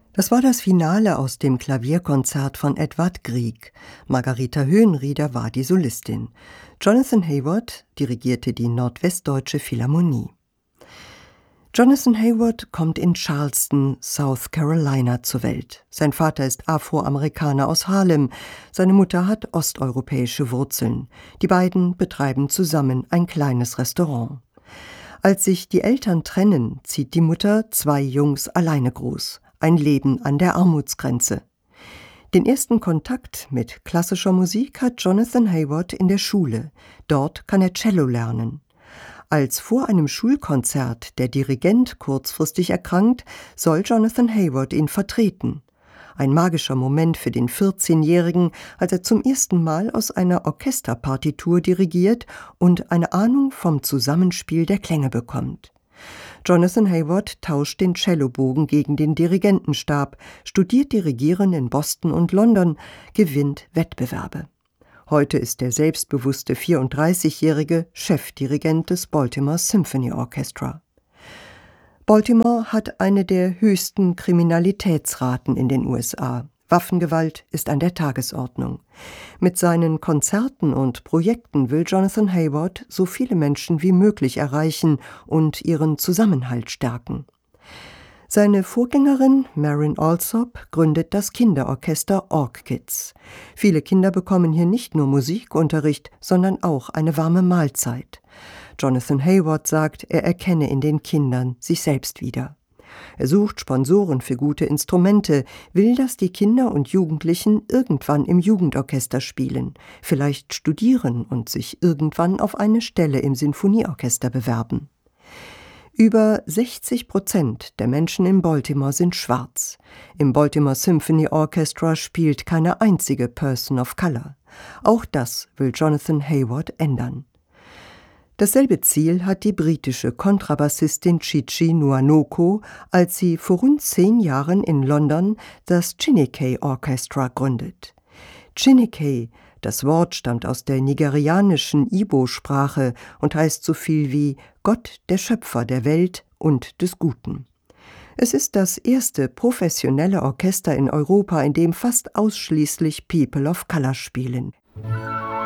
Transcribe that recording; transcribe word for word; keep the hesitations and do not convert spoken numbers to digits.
Das war das Finale aus dem Klavierkonzert von Edvard Grieg. Margarita Höhenrieder war die Solistin. Jonathan Hayward dirigierte die Nordwestdeutsche Philharmonie. Jonathan Hayward kommt in Charleston, South Carolina, zur Welt. Sein Vater ist Afroamerikaner aus Harlem, seine Mutter hat osteuropäische Wurzeln. Die beiden betreiben zusammen ein kleines Restaurant. Als sich die Eltern trennen, zieht die Mutter zwei Jungs alleine groß. Ein Leben an der Armutsgrenze. Den ersten Kontakt mit klassischer Musik hat Jonathan Hayward in der Schule. Dort kann er Cello lernen. Als vor einem Schulkonzert der Dirigent kurzfristig erkrankt, soll Jonathan Hayward ihn vertreten. Ein magischer Moment für den vierzehnjährigen, als er zum ersten Mal aus einer Orchesterpartitur dirigiert und eine Ahnung vom Zusammenspiel der Klänge bekommt. Jonathan Hayward tauscht den Cellobogen gegen den Dirigentenstab, studiert Dirigieren in Boston und London, gewinnt Wettbewerbe. Heute ist der selbstbewusste vierunddreißigjährige Chefdirigent des Baltimore Symphony Orchestra. Baltimore hat eine der höchsten Kriminalitätsraten in den U S A. Waffengewalt ist an der Tagesordnung. Mit seinen Konzerten und Projekten will Jonathan Hayward so viele Menschen wie möglich erreichen und ihren Zusammenhalt stärken. Seine Vorgängerin Marin Alsop gründet das Kinderorchester Org-Kids. Viele Kinder bekommen hier nicht nur Musikunterricht, sondern auch eine warme Mahlzeit. Jonathan Hayward sagt, er erkenne in den Kindern sich selbst wieder. Er sucht Sponsoren für gute Instrumente, will, dass die Kinder und Jugendlichen irgendwann im Jugendorchester spielen, vielleicht studieren und sich irgendwann auf eine Stelle im Sinfonieorchester bewerben. Über sechzig Prozent der Menschen in Baltimore sind schwarz. Im Baltimore Symphony Orchestra spielt keine einzige Person of Color. Auch das will Jonathan Hayward ändern. Dasselbe Ziel hat die britische Kontrabassistin Chichi Nuanoko, als sie vor rund zehn Jahren in London das Chineke Orchestra gründet. Chineke, das Wort stammt aus der nigerianischen Ibo-Sprache und heißt so viel wie Gott, der Schöpfer der Welt und des Guten. Es ist das erste professionelle Orchester in Europa, in dem fast ausschließlich People of Color spielen.